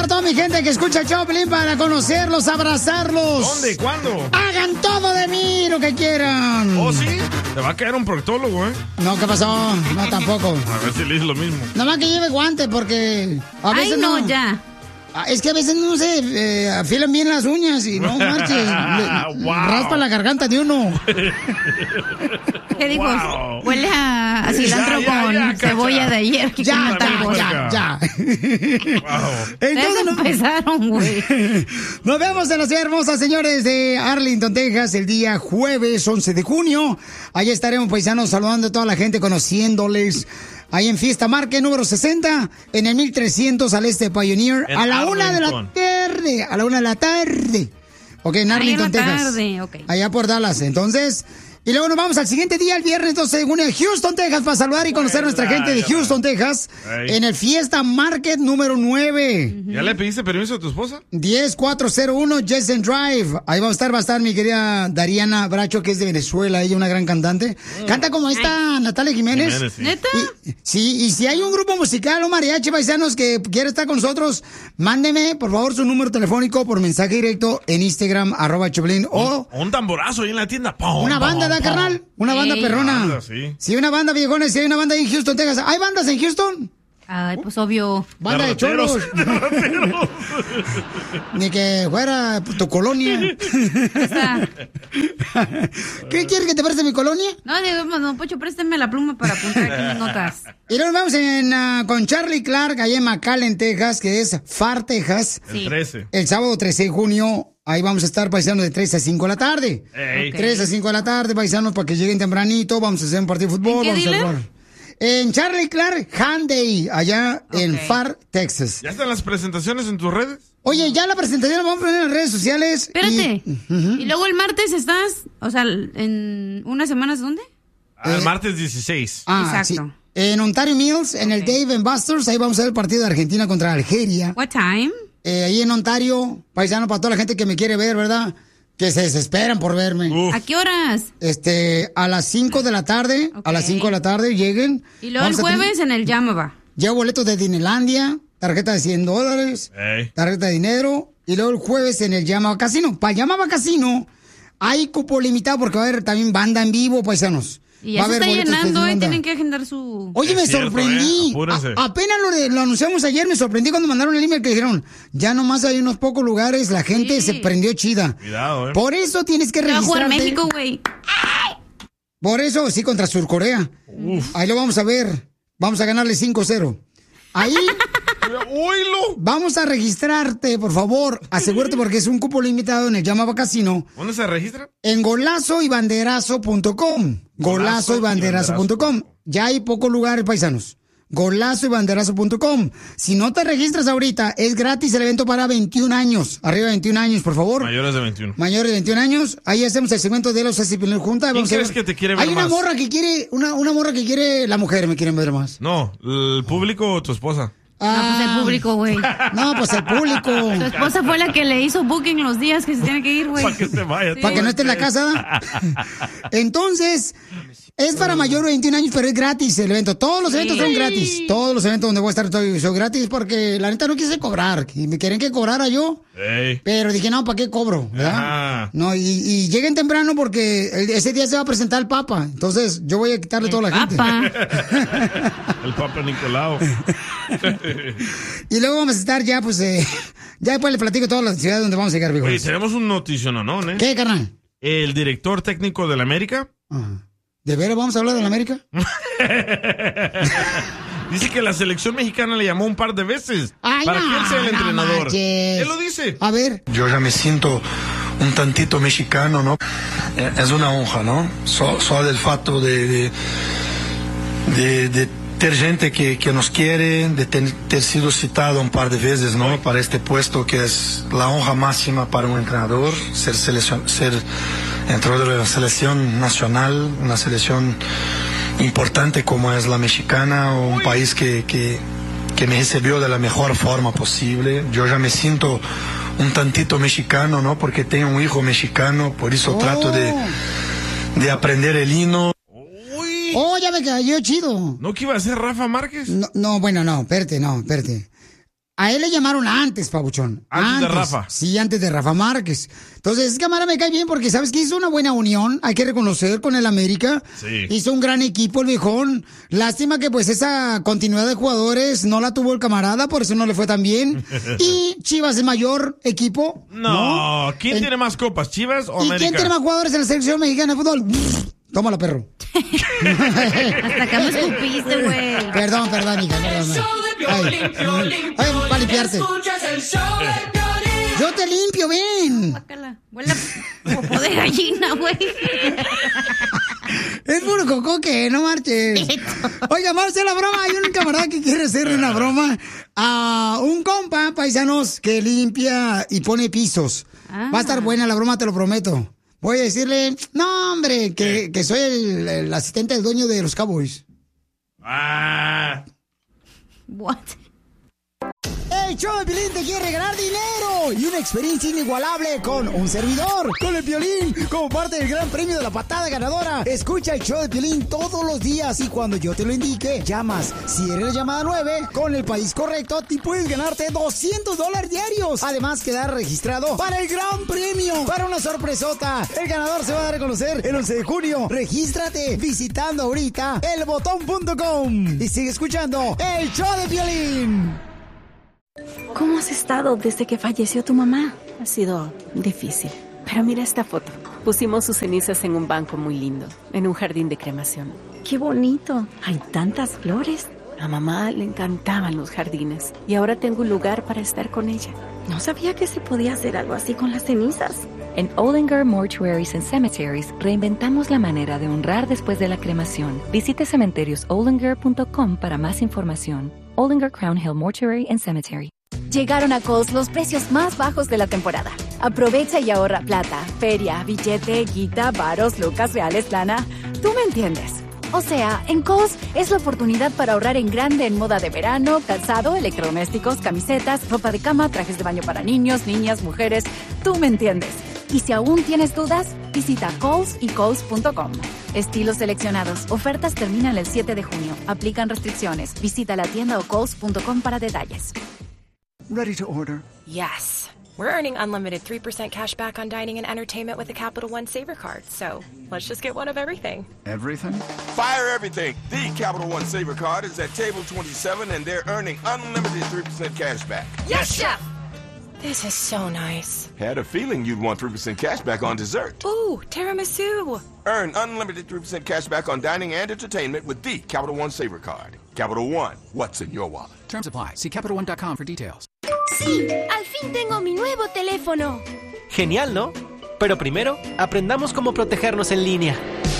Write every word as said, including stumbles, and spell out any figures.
toda mi gente que escucha el show, Pelín, para conocerlos, abrazarlos. ¿Dónde? ¿Cuándo? Hagan todo de mí lo que quieran. ¿Oh, sí? Te va a caer un proctólogo, ¿eh? No, ¿qué pasó? No, tampoco. A ver si le dices lo mismo. Nada más que lleve guantes porque a veces Ay, no, no ya. Es que a veces no se eh, afilan bien las uñas y no marches. Le, wow. Raspa la garganta de uno. ¿Qué dijo? Wow. Huele a, a cilantro Ya, ya, con ya, cebolla cacha. de ayer. Que Ya, como ya, tacos. ya, ya. Wow. Entonces, Eso empezaron, güey. nos vemos en la ciudad hermosa, señores, de Arlington, Texas, el día jueves once de junio. Allá estaremos, paisanos, saludando a toda la gente, conociéndoles. Ahí en Fiesta Market número sesenta, en el mil trescientos al este de Pioneer, En a la Arlington. una de la tarde, a la una de la tarde. Ok, en Arlington, Ahí en la Texas. tarde, ok. Allá por Dallas, entonces. Y luego nos vamos al siguiente día, el viernes doce de junio, a Houston, Texas, para saludar y conocer a nuestra gente de Houston, Texas, Ey. en el Fiesta Market número nueve. ¿Ya le pediste permiso a tu esposa? diez cuatro cero uno Jessen Drive. Ahí va a estar, va a estar mi querida Dariana Bracho, que es de Venezuela, ella una gran cantante. Canta como esta Natalia Jiménez. Jiménez, sí. ¿Neta? Y- sí, y si hay un grupo musical o mariachi paisanos que quiere estar con nosotros, mándeme, por favor, su número telefónico por mensaje directo en Instagram, arroba Choplin, o O un tamborazo ahí en la tienda. Pum, una pum, banda, ¿da, pum. carnal? Una banda Ey. perrona. Banda, sí. Sí, una banda, viejones, si hay una banda ahí en Houston, Texas. ¿Hay bandas en Houston? Ay, pues obvio. Banda de rateros. cholos. De rateros. Ni que fuera tu colonia. Esa. ¿Qué quieres que te preste mi colonia? No, digo, don Pocho, présteme la pluma para apuntar aquí mis notas. Y luego vamos en, ah, con Charlie Clark, allá en McAllen, Texas, que es Far, Texas. Sí. El trece. El sábado trece de junio, ahí vamos a estar paisanos de tres a cinco de la tarde. Ey. Ok. tres a cinco de la tarde, paisanos, para que lleguen tempranito. Vamos a hacer un partido de fútbol. ¿En qué vamos a dealer? jugar. En Charlie Clark Hyundai, allá en Ok. Far, Texas. ¿Ya están las presentaciones en tus redes? Oye, ya la presentación la vamos a poner en las redes sociales. Espérate. Y, Y luego el martes estás, o sea, en unas semanas, ¿dónde? Ah, Eh, martes dieciséis. ah, Exacto. sí. En Ontario Mills, en el Ok. Dave and Buster's, ahí vamos a ver el partido de Argentina contra Algeria. What time? Eh, ahí en Ontario, paisano, para toda la gente que me quiere ver, ¿verdad? Que se desesperan por verme. Uf. ¿A qué horas? Este, a las cinco de la tarde, a las Ok. cinco de la tarde lleguen. Y luego el Vamos a tener- jueves en el Yamaba. Llevo boletos de Disneylandia, tarjeta de cien dólares, Ey. tarjeta de dinero. Y luego el jueves en el Yamaba Casino. Para el Yamaba Casino hay cupo limitado porque va a haber también banda en vivo, paisanos. Y Va ya a se haber está boletos llenando, de ¿eh? banda. Tienen que agendar su... Oye, Es me cierto, sorprendí. ¿eh? Apúrense. A- apenas lo, lo anunciamos ayer, me sorprendí cuando mandaron el email que dijeron, ya nomás hay unos pocos lugares, la gente Sí. se prendió chida. Cuidado, eh. Por eso tienes que Va a jugar registrarte. México, güey. Por eso, sí, contra Surcorea. Ahí lo vamos a ver. Vamos a ganarle cinco cero. Ahí ¡Oílo! vamos a registrarte, por favor. Asegúrate porque es un cupo limitado en el Llamaba Casino. ¿Dónde se registra? En golazo y banderazo punto com. Golazo y banderazo punto com. Ya hay pocos lugares, paisanos. Golazo y banderazo punto com. Si no te registras ahorita, es gratis el evento para veintiún años. Arriba de veintiún años, por favor. Mayores de veintiuno. Mayores de veintiún años, ahí hacemos el segmento de los asesinos juntas. ¿Quién Vamos a crees ver. que te quiere ver Hay una más? morra que quiere, una, una morra que quiere, la mujer me quieren ver más. No, el público o tu esposa. No, pues el público, güey. No, pues el público. Tu esposa fue la que le hizo booking los días que se tiene que ir, güey. Para que se vaya. Sí. Para que no esté en la casa. Entonces, es para mayor de veintiún años, pero es gratis el evento. Todos los eventos son gratis. Todos los eventos donde voy a estar estoy- son gratis porque la neta no quise cobrar. Y me quieren que cobrara yo. Ey. Pero dije, no, ¿para qué cobro? ¿verdad? Ajá. No, y, y lleguen temprano porque el- ese día se va a presentar el Papa. Entonces, yo voy a quitarle toda la gente. Papá. El Papa Nicolau. Y luego vamos a estar ya, pues, eh, ya después le platico todas las ciudades donde vamos a llegar, Oye, viejos. tenemos un notición, ¿no? ¿eh? ¿Qué, carnal? El director técnico de la América Ajá. ¿De veras vamos a hablar de la América? dice que la selección mexicana le llamó un par de veces Ay, para no, que él sea el no entrenador. manches. Él lo dice. A ver. Yo ya me siento un tantito mexicano, ¿no? Eh, Es una honra, ¿no? So- solo el fato de, de, de, de ter gente que, que nos quiere, de ten- ter sido citado un par de veces, ¿no? Para este puesto que es la honra máxima para un entrenador, ser, seleccion- ser entrenador de la selección nacional, una selección importante como es la mexicana, o un país que, que, que me recibió de la mejor forma posible. Yo ya me siento un tantito mexicano, ¿no? Porque tengo un hijo mexicano, por eso Oh. trato de, de aprender el himno. Uy. Oh, ya me cayó chido. ¿No que iba a ser Rafa Márquez? No, no, bueno, no, espérate, no, espérate. A él le llamaron antes, Pabuchón. Antes, antes de Rafa. Sí, antes de Rafa Márquez. Entonces, cámara, me cae bien porque, ¿sabes qué? Hizo una buena unión, hay que reconocer, con el América. Sí. Hizo un gran equipo el viejón. Lástima que, pues, esa continuidad de jugadores no la tuvo el camarada, por eso no le fue tan bien. Y Chivas es mayor equipo. No, ¿no? ¿quién el... tiene más copas, Chivas o ¿Y América? quién tiene más jugadores en la selección mexicana de fútbol? Tómala, perro. Hasta acá me escupiste, güey. Perdón, perdón, hija, perdón. Ay, ay, para limpiarte. Yo te limpio, ven. Bácala. Huele a popó de gallina, güey. Es puro cocoque, no marches. Oiga, Marce, la broma. Hay un camarada que quiere hacerle una broma a un compa, paisanos, que limpia y pone pisos. Ah. Va a estar buena la broma, te lo prometo. Voy a decirle, no, hombre, que, que soy el, el asistente del dueño de los Cowboys. Ah. What? El show de Piolín te quiere regalar dinero y una experiencia inigualable con un servidor, con el Piolín, como parte del gran premio de la patada ganadora. Escucha el show de Piolín todos los días y cuando yo te lo indique, llamas. Si eres la llamada nueve, con el país correcto, y puedes ganarte doscientos dólares diarios. Además, quedar registrado para el gran premio, para una sorpresota. El ganador se va a dar a conocer el once de junio. Regístrate visitando ahorita el botón punto com y sigue escuchando el show de Piolín. ¿Cómo has estado desde que falleció tu mamá? Ha sido difícil. Pero mira esta foto. Pusimos sus cenizas en un banco muy lindo, en un jardín de cremación. ¡Qué bonito! Hay tantas flores. A mamá le encantaban los jardines y ahora tengo un lugar para estar con ella. No sabía que se podía hacer algo así con las cenizas. En Olinger Mortuaries and Cemeteries reinventamos la manera de honrar después de la cremación. Visite cementerios olinger punto com para más información. Olinger Crown Hill Mortuary and Cemetery. Llegaron a Kohl's los precios más bajos de la temporada. Aprovecha y ahorra plata, feria, billete, guita, varos, lucas, reales, lana. Tú me entiendes. O sea, en Kohl's es la oportunidad para ahorrar en grande en moda de verano, calzado, electrodomésticos, camisetas, ropa de cama, trajes de baño para niños, niñas, mujeres. Tú me entiendes. Y si aún tienes dudas, visita Kohl's y Kohl's punto com. Estilos seleccionados. Ofertas terminan el siete de junio. Aplican restricciones. Visita la tienda o Kohl's punto com para detalles. Ready to order? Yes. We're earning unlimited three percent cash back on dining and entertainment with the Capital One Saver Card. So let's just get one of everything. Everything? Fire everything. The Capital One Saver Card is at table twenty-seven and they're earning unlimited three percent cash back. Yes, Chef! This is so nice. Had a feeling you'd want three percent cash back on dessert. Ooh, tiramisu. Earn unlimited three percent cash back on dining and entertainment with the Capital One Saver Card. Capital One, what's in your wallet? Terms apply. See Capital One dot com for details. Sí, al fin tengo mi nuevo teléfono. Genial, ¿no? Pero primero, aprendamos cómo protegernos en línea.